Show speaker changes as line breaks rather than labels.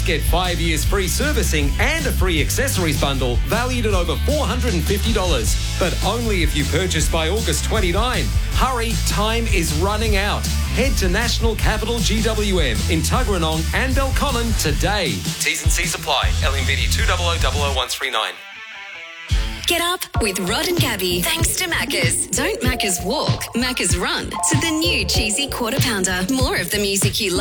Plus, get 5 years free servicing and a free accessories bundle valued at over $450. But only if you purchase by August 29. Hurry, time is running out. Head to National Capital GWM in Tuggeranong and Belconnen today. T's and C's apply. LMBD 200000139.
Get up with Rod and Gabby. Thanks to Macca's. Don't Macca's walk, Macca's run to the new cheesy quarter pounder. More of the music you love.